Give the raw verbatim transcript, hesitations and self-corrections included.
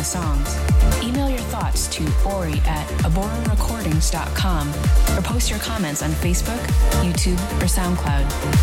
the songs. Email your thoughts to Ori at abora recordings dot com or post your comments on Facebook, YouTube, or SoundCloud.